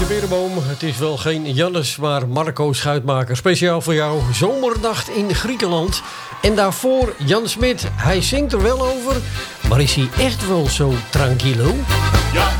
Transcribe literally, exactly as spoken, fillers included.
Berenboom. Het is wel geen Jannes, maar Marco Schuitmaker. Speciaal voor jou, Zomernacht in Griekenland. En daarvoor Jan Smit. Hij zingt er wel over, maar is hij echt wel zo tranquilo? Ja,